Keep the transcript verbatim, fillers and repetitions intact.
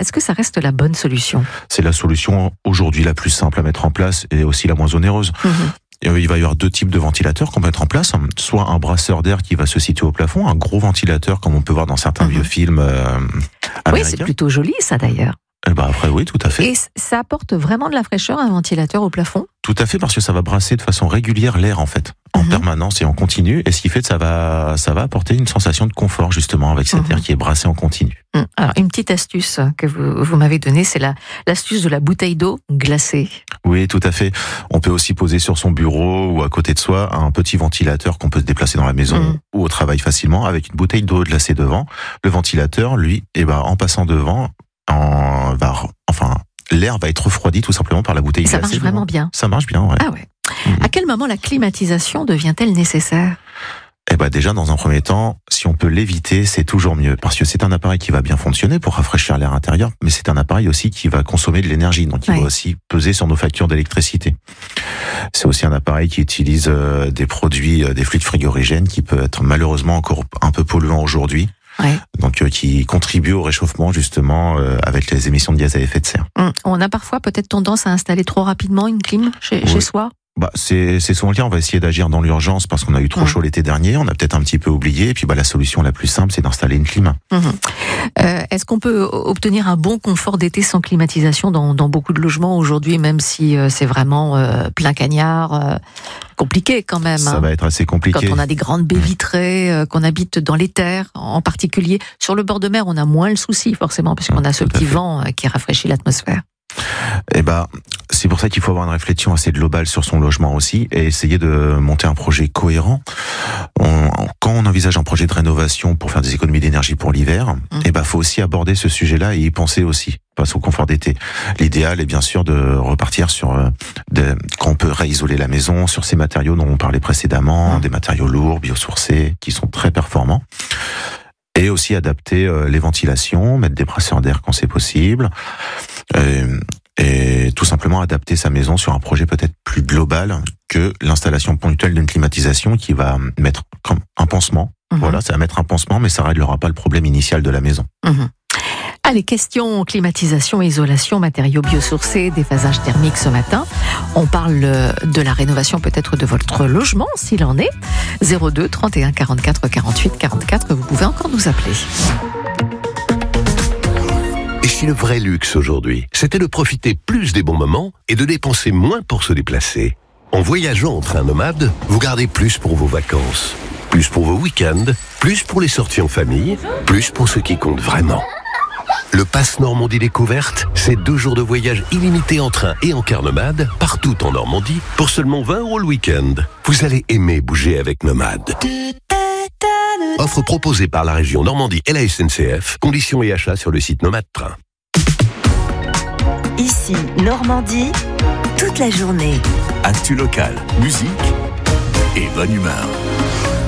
est-ce que ça reste la bonne solution ? C'est la solution aujourd'hui la plus simple à mettre en place et aussi la moins onéreuse. Mmh. Il va y avoir deux types de ventilateurs qu'on peut mettre en place. Soit un brasseur d'air qui va se situer au plafond, un gros ventilateur comme on peut voir dans certains mmh. vieux films euh, américains. Oui, c'est plutôt joli ça d'ailleurs. Eh ben après, oui, tout à fait. Et ça apporte vraiment de la fraîcheur, un ventilateur au plafond ? Tout à fait, parce que ça va brasser de façon régulière l'air, en fait, en mmh. permanence et en continu. Et ce qui fait que ça va, ça va apporter une sensation de confort, justement, avec cet mmh. air qui est brassé en continu. Mmh. Alors, une petite astuce que vous, vous m'avez donnée, c'est la, l'astuce de la bouteille d'eau glacée. Oui, tout à fait. On peut aussi poser sur son bureau ou à côté de soi un petit ventilateur qu'on peut se déplacer dans la maison mmh. ou au travail facilement, avec une bouteille d'eau glacée devant. Le ventilateur, lui, eh ben, en passant devant, en, va, enfin, l'air va être refroidi tout simplement par la bouteille ça glacée. Ça marche vraiment bien. Ça marche bien, ouais. Ah ouais. Mmh. À quel moment la climatisation devient-elle nécessaire ? Eh ben déjà, dans un premier temps, si on peut l'éviter, c'est toujours mieux. Parce que c'est un appareil qui va bien fonctionner pour rafraîchir l'air intérieur, mais c'est un appareil aussi qui va consommer de l'énergie, donc il ouais. va aussi peser sur nos factures d'électricité. C'est aussi un appareil qui utilise euh, des produits, euh, des fluides frigorigènes, qui peut être malheureusement encore un peu polluant aujourd'hui. Ouais. Donc euh, qui contribue au réchauffement justement euh, avec les émissions de gaz à effet de serre. Mmh. On a parfois peut-être tendance à installer trop rapidement une clim chez, oui. chez soi. Bah c'est c'est souvent le cas. On va essayer d'agir dans l'urgence parce qu'on a eu trop mmh. chaud l'été dernier. On a peut-être un petit peu oublié. Et puis bah la solution la plus simple, c'est d'installer une clim. Mmh. Euh, est-ce qu'on peut obtenir un bon confort d'été sans climatisation dans dans beaucoup de logements aujourd'hui, même si euh, c'est vraiment euh, plein cagnard, euh, compliqué quand même. Ça hein. va être assez compliqué. Quand on a des grandes baies vitrées, euh, qu'on habite dans les terres, en particulier sur le bord de mer, on a moins le souci forcément puisqu'on mmh, a ce petit vent euh, qui rafraîchit l'atmosphère. Eh ben, c'est pour ça qu'il faut avoir une réflexion assez globale sur son logement aussi et essayer de monter un projet cohérent. On, quand on envisage un projet de rénovation pour faire des économies d'énergie pour l'hiver, mmh. eh ben, faut aussi aborder ce sujet-là et y penser aussi, face au confort d'été. L'idéal est bien sûr de repartir sur, de, quand on peut réisoler la maison, sur ces matériaux dont on parlait précédemment, mmh. des matériaux lourds, biosourcés, qui sont très performants. Et aussi adapter euh, les ventilations, mettre des brasseurs d'air quand c'est possible, euh, et tout simplement adapter sa maison sur un projet peut-être plus global que l'installation ponctuelle d'une climatisation qui va mettre comme un pansement. Mmh. Voilà, ça va mettre un pansement, mais ça ne réglera pas le problème initial de la maison. Mmh. Allez, question climatisation, isolation, matériaux biosourcés, déphasage thermique ce matin. On parle de la rénovation peut-être de votre logement, s'il en est. zéro deux trente et un quarante-quatre quarante-huit quarante-quatre, vous pouvez encore nous appeler. Et si le vrai luxe aujourd'hui, c'était de profiter plus des bons moments et de dépenser moins pour se déplacer ? En voyageant en train nomade, vous gardez plus pour vos vacances, plus pour vos week-ends, plus pour les sorties en famille, plus pour ce qui compte vraiment. Le Pass Normandie Découverte, c'est deux jours de voyage illimité en train et en car nomade, partout en Normandie, pour seulement vingt euros le week-end. Vous allez aimer bouger avec Nomade. Offre proposée par la région Normandie et la S N C F. Conditions et achats sur le site Nomade Train. Ici, Normandie, toute la journée. Actu local, musique et bonne humeur.